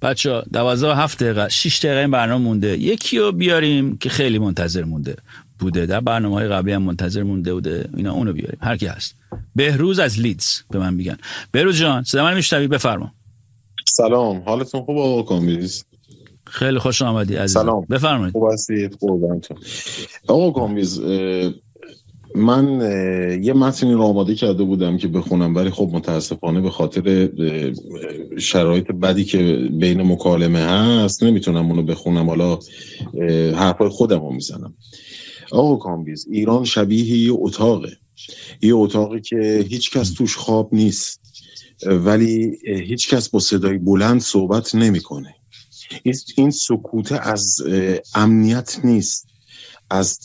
بچه‌ها 12:07 دقیقه 6 دقیقه این برنامه مونده. یکی رو بیاریم که خیلی منتظر مونده بوده، در برنامه‌های قبلی هم منتظر مونده بوده، اینا اونو بیاریم. هر کی هست. بهروز از لیدز به من میگن. بهروز جان صدا من میشنوی؟ بفرما. سلام، حالتون خوبه آقا کامبیز؟ خیلی خوش آمدی عزیزم. سلام. بفرمایید. خوب هستید؟ قربانتون. آقا کامبیز، من یه متنی رو آماده کرده بودم که بخونم، ولی خب متاسفانه به خاطر شرایط بدی که بین مکالمه هست نمیتونم اونو بخونم. حالا حرفای خودم رو میزنم. آقا کامبیز، ایران شبیه یه اتاقی که هیچ کس توش خواب نیست، ولی هیچ کس با صدای بلند صحبت نمیکنه. این سکوت از امنیت نیست، از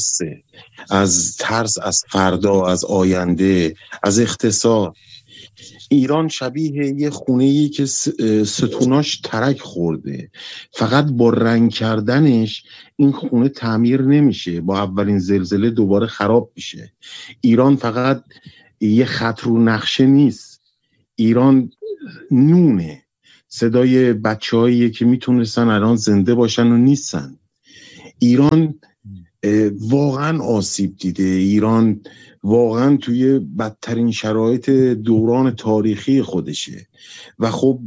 ترس از فردا، از آینده، از اقتصاد. ایران شبیه یه خونه‌ای که ستوناش ترک خورده، فقط با رنگ کردنش این خونه تعمیر نمیشه، با اولین زلزله دوباره خراب میشه. ایران فقط یه خط رو نقشه نیست، ایران نونه، صدای بچه‌هایی که میتونستن الان زنده باشن و نیستن. ایران واقعا آسیب دیده، ایران واقعا توی بدترین شرایط دوران تاریخی خودشه. و خب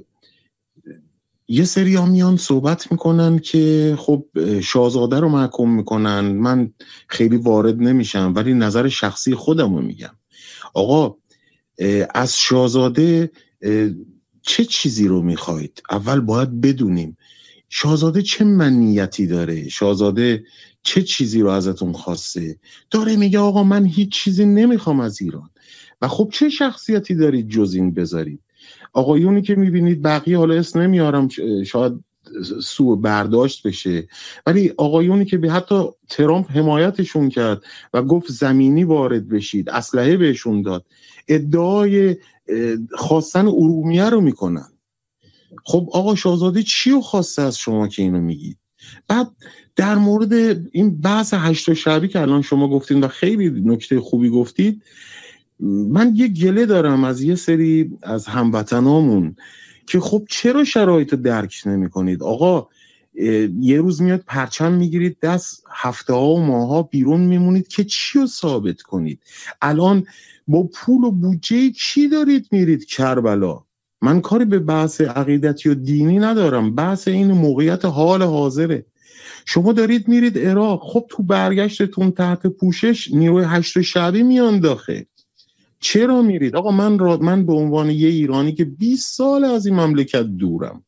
یه سری ها میان صحبت میکنن که خب شاهزاده رو محکوم میکنن. من خیلی وارد نمیشم، ولی نظر شخصی خودم رو میگم. آقا از شاهزاده چه چیزی رو میخواید؟ اول باید بدونیم شاهزاده چه منیتی داره، شاهزاده چه چیزی رو ازتون خواسته. داره میگه آقا من هیچ چیزی نمیخوام از ایران. و خب چه شخصیتی دارید جز این بذارید؟ آقایونی که میبینید، بقیه حالا اسم نمیارم شاید سوء برداشت بشه، ولی آقایونی که به حتی ترامپ حمایتشون کرد و گفت زمینی وارد بشید، اسلحه بهشون داد، ادعای خواستن ارومیه رو میکنن. خب آقا شاهزاده چی رو خواسته از شما که اینو میگید؟ بعد در مورد این بحث 8 شعبی که الان شما گفتید و خیلی نکته خوبی گفتید، من یه گله دارم از یه سری از هموطنامون که خب چرا شرایط درک نمی کنید؟ آقا یه روز میاد پرچم میگیرید دست، هفته ها و ماه ها بیرون میمونید که چی رو ثابت کنید؟ الان با پول و بودجه چی دارید میرید کربلا؟ من کاری به بحث عقیدتی و دینی ندارم، بحث این موقعیت حال حاضره. شما دارید میرید عراق، خب تو برگشتتون تحت پوشش نیروی 8 شعبی میان داخل. چرا میرید؟ آقا من به عنوان یه ایرانی که 20 سال از این مملکت دورم،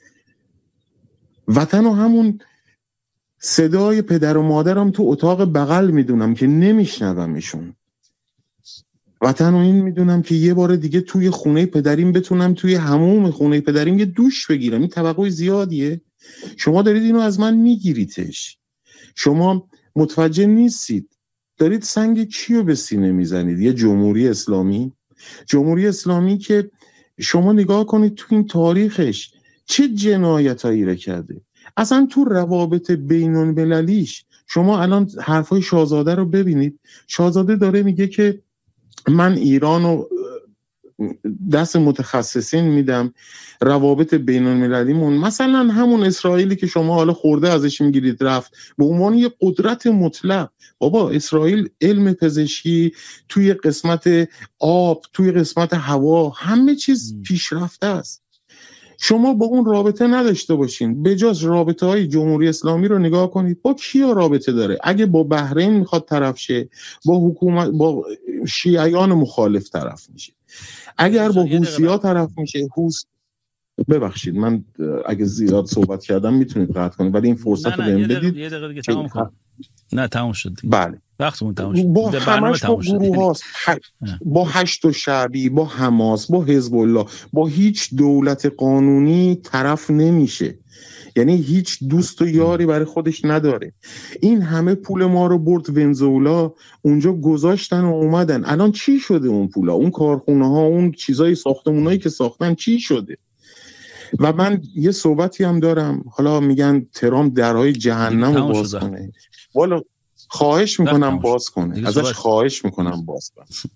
وطن و همون صدای پدر و مادرم تو اتاق بغل میدونم که نمیشنومشون، وطن و این میدونم که یه بار دیگه توی خونه پدریم بتونم توی حموم خونه پدریم یه دوش بگیرم. این توقع زیادیه؟ شما دارید اینو از من میگیریدش، شما متوجه نیستید دارید سنگ کیو به سینه میزنید؟ یه جمهوری اسلامی که شما نگاه کنید تو این تاریخش چه جنایتایی را کرده. اصلا تو روابط بین المللیش شما الان حرفای شاهزاده رو ببینید. شاهزاده داره میگه که من ایرانو دست متخصصین میدم، روابط بین المللیمون، مثلا همون اسرائیلی که شما حالا خورده ازش میگیرید رفت به عنوان یه قدرت مطلق. بابا اسرائیل علم پزشکی توی قسمت آب، توی قسمت هوا، همه چیز پیشرفته است. شما با اون رابطه نداشته باشین، به جز رابطه های جمهوری اسلامی رو نگاه کنید با کیا رابطه داره. اگه با بحرین میخواد طرف شه، با حکومت، با شیعیان مخالف طرف میشه. اگر با حوثی‌ها طرف میشه، ببخشید من اگه زیاد صحبت کردم میتونید قطع کنید، ولی این فرصت رو بهم بدید. یه دقیقه دیگه تمام کن. نه تمام شد. بله وقتمون تمام شد. با همش با گروه هاست، با 8 شعبی، با حماس، با حزب الله، با هیچ دولت قانونی طرف نمیشه. یعنی هیچ دوست و یاری برای خودش نداره. این همه پول ما رو برد ونزوئلا، اونجا گذاشتن و اومدن. الان چی شده اون پولا؟ اون کارخونه ها، اون چیزای ساختمونایی که ساختن چی شده؟ و من یه صحبتی هم دارم، حالا میگن ترامپ درهای جهنم رو باز کنه. والا خواهش میکنم باز کنه، ازش خواهش میکنم باز کنه.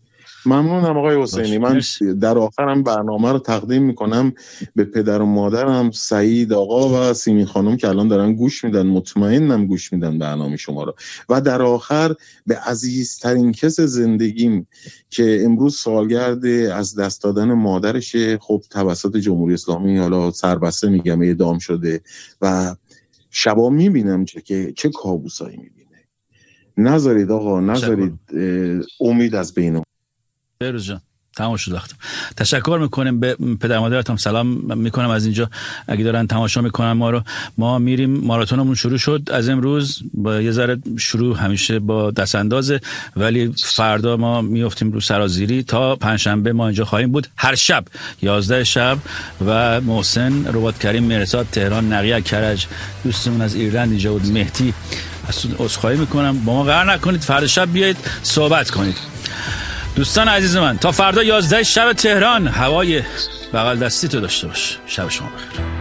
ممنونم آقای حسینی. من در آخرم برنامه رو تقدیم میکنم به پدر و مادرم، سعید آقا و سیمین خانم که الان دارن گوش میدن، مطمئنم گوش میدن برنامه شما رو. و در آخر به عزیزترین کس زندگیم که امروز سالگرد از دست دادن مادرشه، خب توسط جمهوری اسلامی، حالا سربسته میگم، اعدام شده و شبا میبینم که چه کابوسایی میبینه. نذارید آقا، نذارید امید از بین. بهروز جان تمام شد وقتم. تشکر میکنیم به پدر مادرتون، سلام میکنم از اینجا اگه دارن تماشا میکنن ما رو. ما میریم، ماراتونمون شروع شد از امروز، با یه ذره شروع همیشه با دست اندازه، ولی فردا ما میافتیم رو سرازیری. تا پنجشنبه ما اینجا خواهیم بود هر شب 11 شب و محسن رباط کریم مرساد تهران، نقیه کرج دوستمون از ایرلند اینجا بود، مهدی از عذرخواهی میکنم، با ما قرار نکنید، فردا شب بیایید صحبت کنید. دوستان عزیز من تا فردا 11 شب تهران، هوای بغل دستی تو داشته باش. شب شما بخیر.